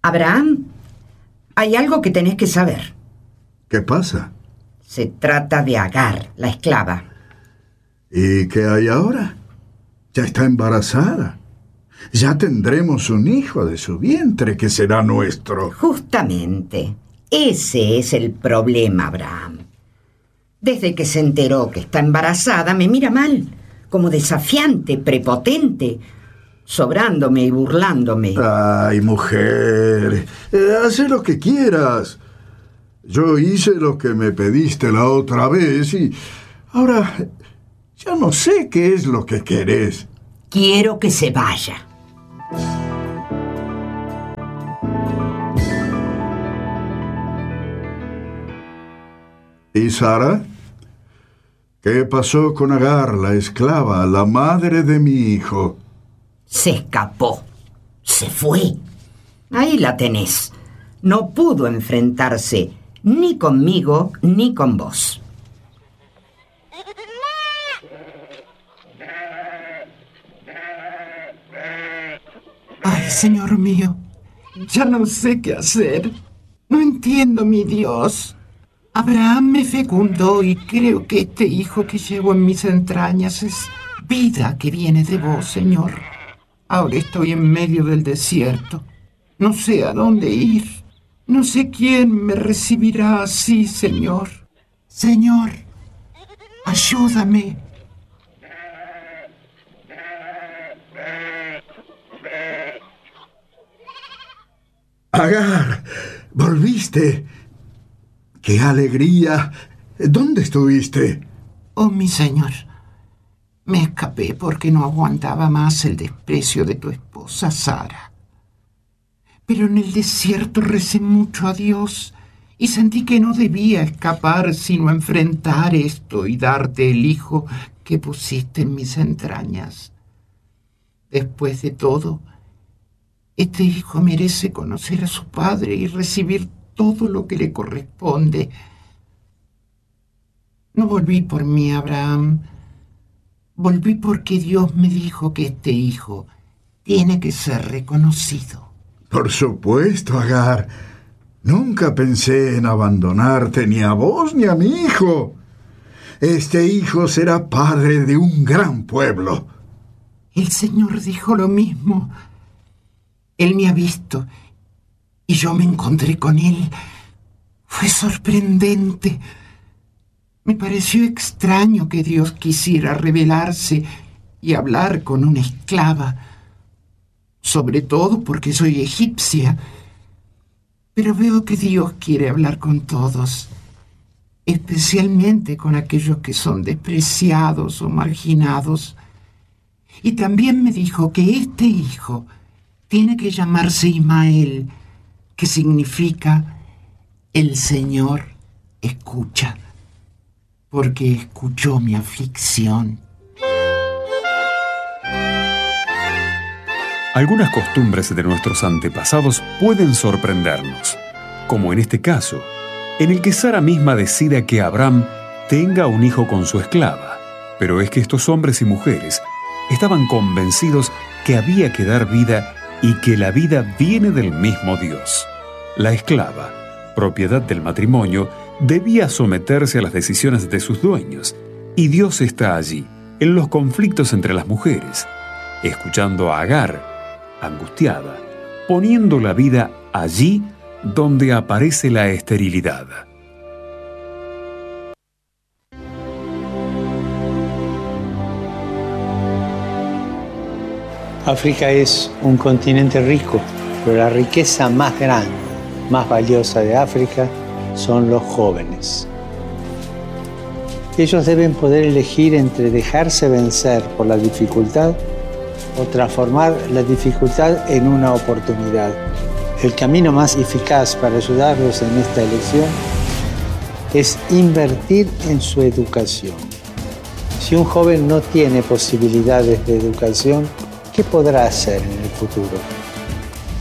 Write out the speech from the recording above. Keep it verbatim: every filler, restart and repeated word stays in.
Abraham, hay algo que tenés que saber. ¿Qué pasa? Se trata de Agar, la esclava. ¿Y qué hay ahora? Ya está embarazada. Ya tendremos un hijo de su vientre que será nuestro. Justamente, ese es el problema, Abraham. Desde que se enteró que está embarazada, me mira mal, como desafiante, prepotente, sobrándome y burlándome. Ay, mujer, eh, haz lo que quieras. Yo hice lo que me pediste la otra vez y ahora ya no sé qué es lo que querés. Quiero que se vaya. ¿Y Sara? ¿Qué pasó con Agar, la esclava, la madre de mi hijo? Se escapó. Se fue. Ahí la tenés. No pudo enfrentarse ni conmigo ni con vos. Ay, Señor mío, ya no sé qué hacer. No entiendo, mi Dios. Abraham me fecundó y creo que este hijo que llevo en mis entrañas es vida que viene de vos, Señor. Ahora estoy en medio del desierto. No sé a dónde ir. No sé quién me recibirá así, Señor. Señor, ayúdame. Agar, volviste. ¡Qué alegría! ¿Dónde estuviste? Oh, mi Señor, me escapé porque no aguantaba más el desprecio de tu esposa Sara. Pero en el desierto recé mucho a Dios y sentí que no debía escapar sino enfrentar esto y darte el hijo que pusiste en mis entrañas. Después de todo, este hijo merece conocer a su padre y recibir todo lo que le corresponde. No volví por mí, Abraham. Volví porque Dios me dijo que este hijo tiene que ser reconocido. Por supuesto, Agar. Nunca pensé en abandonarte ni a vos ni a mi hijo. Este hijo será padre de un gran pueblo. El Señor dijo lo mismo. Él me ha visto y yo me encontré con él. Fue sorprendente. Me pareció extraño que Dios quisiera revelarse y hablar con una esclava, sobre todo porque soy egipcia. Pero veo que Dios quiere hablar con todos, especialmente con aquellos que son despreciados o marginados. Y también me dijo que este hijo tiene que llamarse Ismael, que significa el Señor escucha, porque escuchó mi aflicción. Algunas costumbres de nuestros antepasados pueden sorprendernos, como en este caso, en el que Sara misma decida que Abraham tenga un hijo con su esclava. Pero es que estos hombres y mujeres estaban convencidos que había que dar vida y que la vida viene del mismo Dios. La esclava, propiedad del matrimonio, debía someterse a las decisiones de sus dueños, y Dios está allí, en los conflictos entre las mujeres, escuchando a Agar, angustiada, poniendo la vida allí donde aparece la esterilidad. África es un continente rico, pero la riqueza más grande, más valiosa de África son los jóvenes. Ellos deben poder elegir entre dejarse vencer por la dificultad o transformar la dificultad en una oportunidad. El camino más eficaz para ayudarlos en esta elección es invertir en su educación. Si un joven no tiene posibilidades de educación, ¿qué podrá hacer en el futuro?